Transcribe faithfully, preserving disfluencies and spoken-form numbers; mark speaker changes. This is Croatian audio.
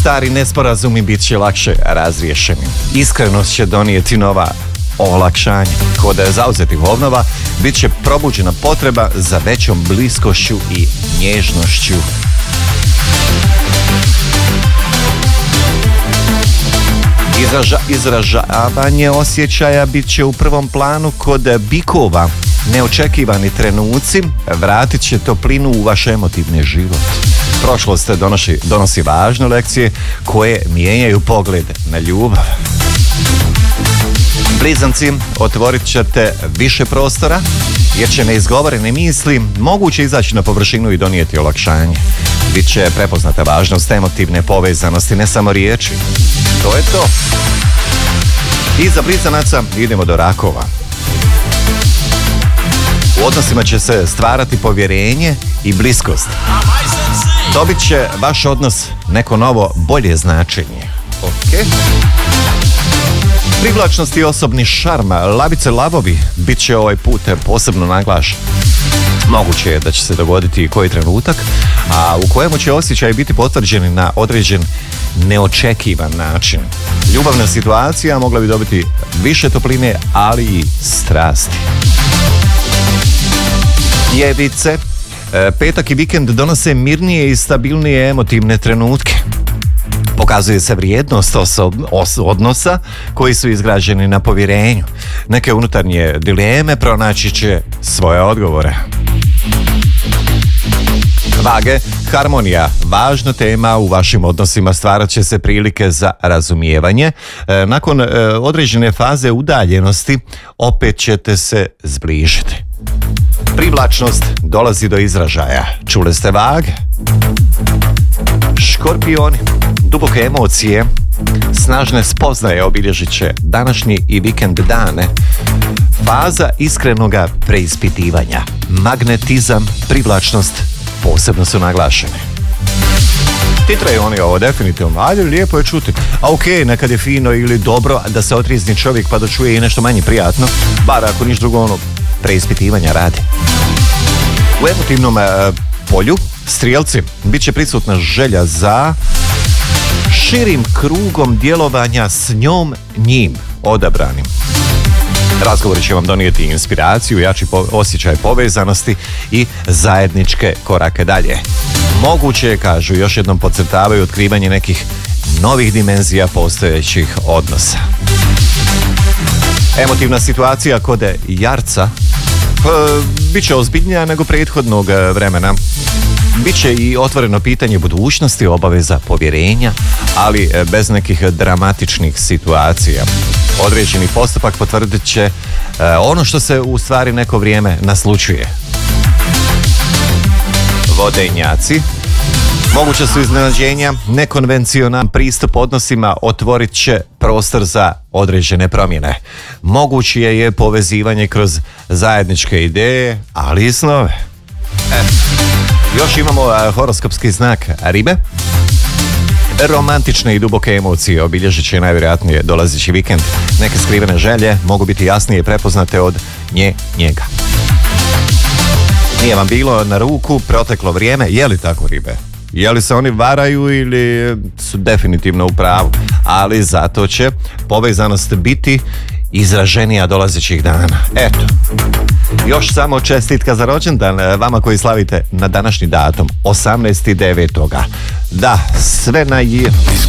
Speaker 1: Stari nesporazumi bit će lakše razriješeni. Iskrenost će donijeti nova olakšanje. Kod zauzetih ovnova bit će probuđena potreba za većom bliskošću i nježnošću. Izraža, izražavanje osjećaja bit će u prvom planu kod bikova. Neočekivani trenuci vratit će toplinu u vaš emotivni život. Prošlost donosi, donosi važne lekcije koje mijenjaju pogled na ljubav. Blizanci, otvorit ćete više prostora jer će neizgovorene misli moguće izaći na površinu i donijeti olakšanje. Biće prepoznata važnost emotivne povezanosti, ne samo riječi. To je to. Iza blizanaca idemo do rakova. U odnosima će se stvarati povjerenje i bliskost. Dobit će vaš odnos neko novo, bolje značenje. Ok. Privlačnost i osobni šarm, lavice lavovi, bit će ovaj put posebno naglašen. Moguće je da će se dogoditi i koji trenutak, a u kojemu će osjećaj biti potvrđeni na određen neočekivan način. Ljubavna situacija mogla bi dobiti više topline, ali i strasti. Ljevice, petak i vikend donose mirnije i stabilnije emotivne trenutke. Pokazuje se vrijednost osob, os, odnosa koji su izgrađeni na povjerenju. Neke unutarnje dileme pronaći će svoje odgovore. Vage, harmonija, važna tema u vašim odnosima, stvarat će se prilike za razumijevanje. E, nakon e, određene faze udaljenosti opet ćete se zbližiti. Privlačnost dolazi do izražaja. Čuli ste vage? Škorpioni, duboke emocije, snažne spoznaje obilježit će današnji i vikend dane. Faza iskrenoga preispitivanja, magnetizam, privlačnost posebno su naglašene. Titraju oni ovo definitivno, ajde, lijepo je čuti. A ok, nekad je fino ili dobro da se otrijezni čovjek pa da čuje i nešto manje prijatno, bar ako niš drugo ono preispitivanja radi. U emotivnom e, polju, strijelci, bit će prisutna želja za širim krugom djelovanja s njom, njim, odabranim. Razgovori će vam donijeti inspiraciju, jači po- osjećaj povezanosti i zajedničke korake dalje. Moguće je, kažu, još jednom podcrtavaju otkrivanje nekih novih dimenzija postojećih odnosa. Emotivna situacija kod jarca e, bit će ozbiljnija nego prethodnog vremena. Biće i otvoreno pitanje budućnosti, obaveza povjerenja, ali bez nekih dramatičnih situacija. Određeni postupak potvrdit će e, ono što se u stvari neko vrijeme naslučuje. Vodenjaci, moguće su iznenađenja, nekonvencionalan pristup odnosima otvorit će prostor za određene promjene. Moguće je povezivanje kroz zajedničke ideje, ali i snove. E, još imamo uh, horoskopski znak ribe. Romantične i duboke emocije obilježit će najvjerojatnije dolazeći vikend. Neke skrivene želje mogu biti jasnije prepoznate od nje, njega. Nije vam bilo na ruku proteklo vrijeme, je li tako, ribe? Je li se oni varaju ili su definitivno u pravu? Ali zato će povezanost biti izraženija dolazećih dana. Eto, još samo čestitka za rođendan vama koji slavite na današnji datum, osamnaesti devetog Da, sve na je...